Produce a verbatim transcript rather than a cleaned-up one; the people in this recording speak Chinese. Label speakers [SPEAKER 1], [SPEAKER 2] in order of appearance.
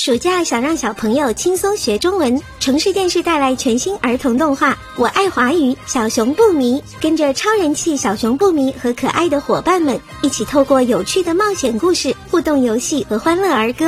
[SPEAKER 1] 暑假想让小朋友轻松学中文，城市电视带来全新儿童动画《我爱华语小熊布迷》，跟着超人气小熊布迷和可爱的伙伴们，一起透过有趣的冒险故事、互动游戏和欢乐儿歌，